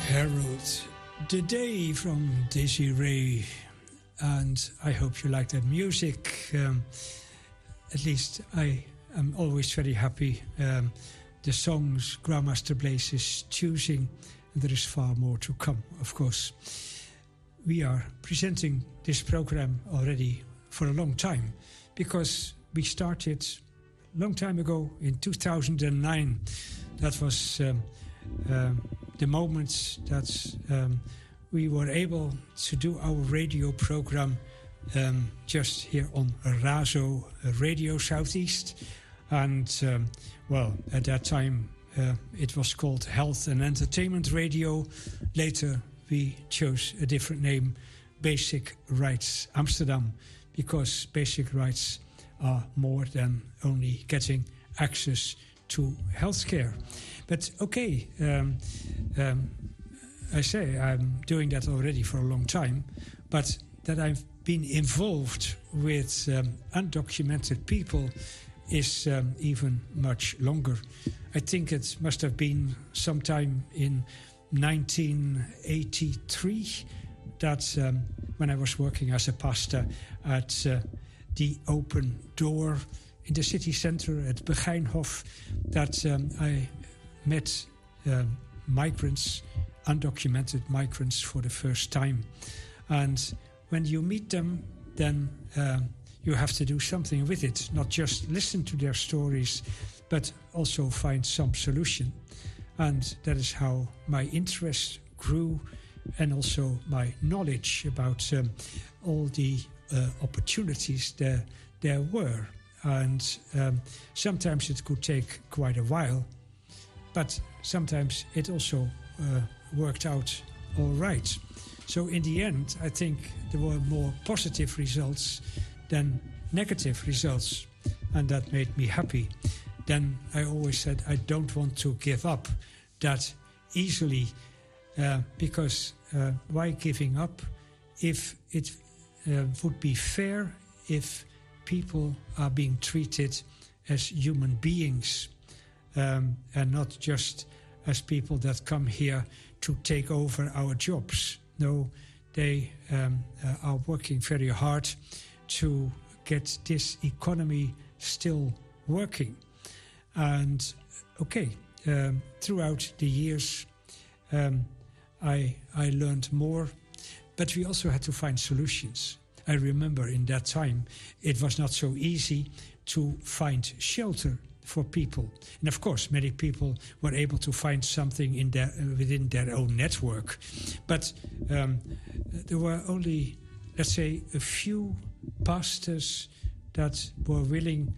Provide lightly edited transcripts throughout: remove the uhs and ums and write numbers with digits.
Harold, The Day from Daisy Ray, and I hope you like that music. At least I am always very happy. The songs Grandmaster Blaze is choosing, and there is far more to come, of course. We are presenting this program already for a long time, because we started a long time ago in 2009. That was the moment that we were able to do our radio program just here on Razo Radio Southeast. And, well, at that time it was called Health and Entertainment Radio. Later we chose a different name, Basic Rights Amsterdam, because basic rights are more than only getting access to healthcare. But okay, I say I'm doing that already for a long time, but that I've been involved with undocumented people is even much longer. I think it must have been sometime in 1983 that when I was working as a pastor at the Open Door in the city center at Begijnhof, that I met migrants, undocumented migrants, for the first time. And when you meet them, then you have to do something with it, not just listen to their stories, but also find some solution. And that is how my interest grew, and also my knowledge about all the opportunities there were. And sometimes it could take quite a while, but sometimes it also worked out all right. So in the end, I think there were more positive results than negative results, and that made me happy. Then I always said I don't want to give up that easily, because why giving up if it would be fair if people are being treated as human beings, and not just as people that come here to take over our jobs. No, they are working very hard to get this economy still working. And okay, throughout the years I learned more, but we also had to find solutions. I remember in that time it was not so easy to find shelter for people. And of course, many people were able to find something in within their own network. But there were only, let's say, a few pastors that were willing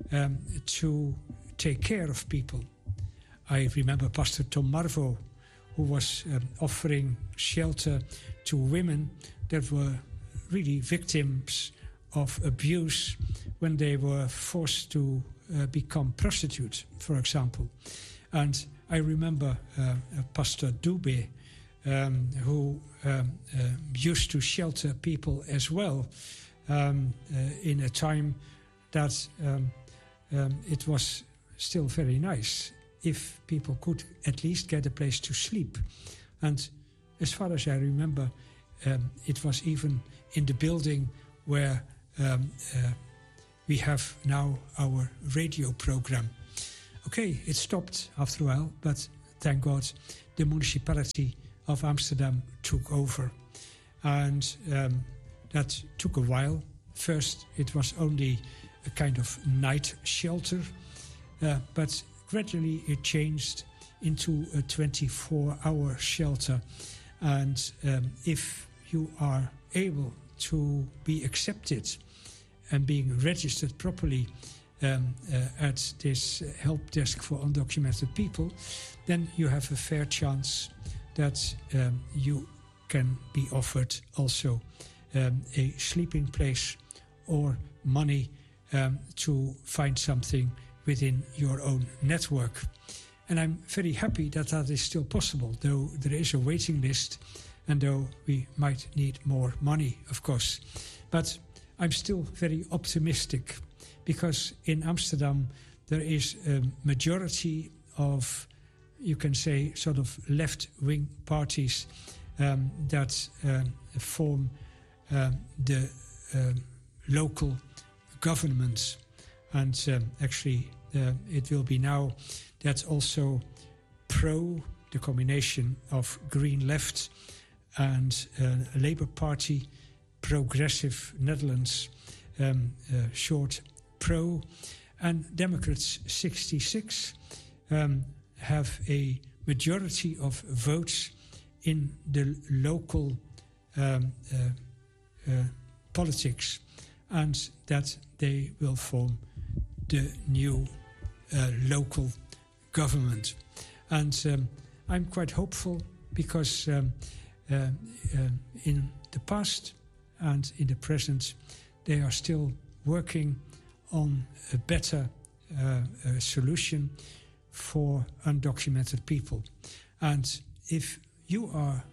to take care of people. I remember Pastor Tom Marvo, who was offering shelter to women that were really victims of abuse when they were forced to become prostitutes, for example. And I remember Pastor Dube, who used to shelter people as well, in a time that it was still very nice if people could at least get a place to sleep. And as far as I remember, it was even in the building where we have now our radio program. Okay, it stopped after a while, but thank God the municipality of Amsterdam took over. And that took a while. First, it was only a kind of night shelter, but gradually it changed into a 24-hour shelter. And if you are able to be accepted and being registered properly at this help desk for undocumented people, then you have a fair chance that you can be offered also a sleeping place or money to find something within your own network. And I'm very happy that that is still possible, though there is a waiting list, and though we might need more money, of course. But I'm still very optimistic, because in Amsterdam there is a majority of you can say, sort of left-wing parties that form the local governments. And actually, it will be now that also the combination of Green Left and Labour Party, Progressive Netherlands, short Pro, and Democrats 66 have a majority of votes in the local politics, and that they will form the new local government. And I'm quite hopeful because in the past and in the present they are still working on a better solution for undocumented people. And if you are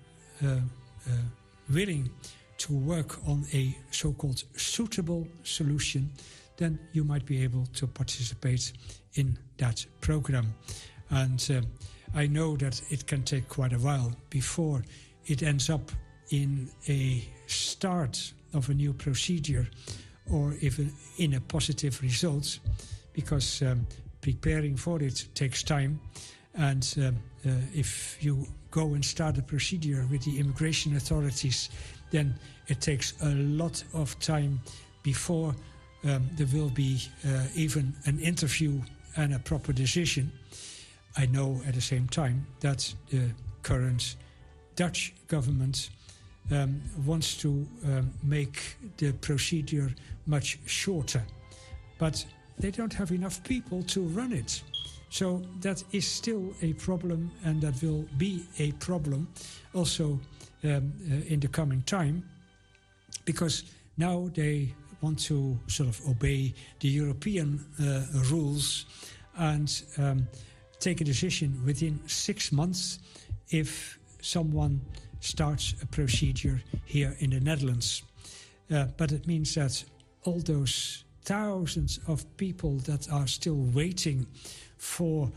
willing to work on a so-called suitable solution, then you might be able to participate in that program. And I know that it can take quite a while before it ends up in a start of a new procedure or even in a positive result, because preparing for it takes time. And if you go and start a procedure with the immigration authorities, then it takes a lot of time before there will be even an interview and a proper decision. I know at the same time that the current Dutch government wants to make the procedure much shorter, but they don't have enough people to run it. So that is still a problem, and that will be a problem also in the coming time, because now they want to sort of obey the European rules and take a decision within 6 months if someone starts a procedure here in the Netherlands. But it means that all those thousands of people that are still waiting for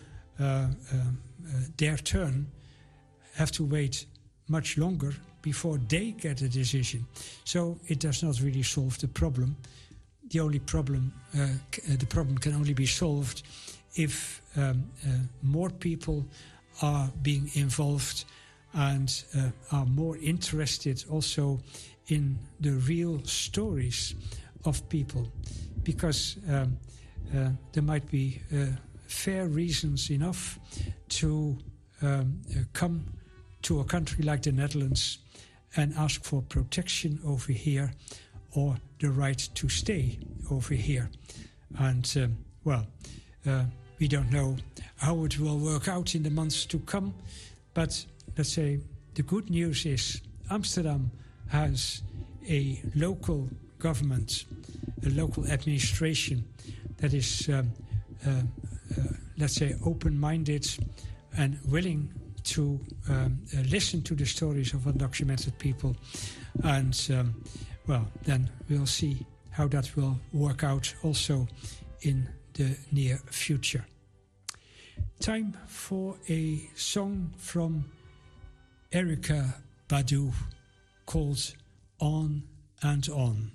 their turn have to wait much longer before they get a decision. So it does not really solve the problem. The problem can only be solved if more people are being involved and are more interested also in the real stories of people, because there might be fair reasons enough to come to a country like the Netherlands and ask for protection over here or the right to stay over here. And we don't know how it will work out in the months to come, but let's say the good news is Amsterdam has a local government, a local administration that is, let's say, open-minded and willing to listen to the stories of undocumented people. And, then we'll see how that will work out also in the near future. Time for a song from Erykah Badu called On and On.